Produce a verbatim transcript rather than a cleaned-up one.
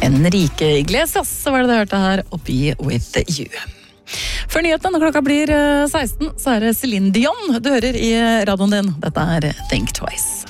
Enrique Iglesias, så var det det hørte her, og Be With You. Før nyheten, når klokka blir seksten, så er det Celine Dion du hører i radioen din. Dette er Think Twice.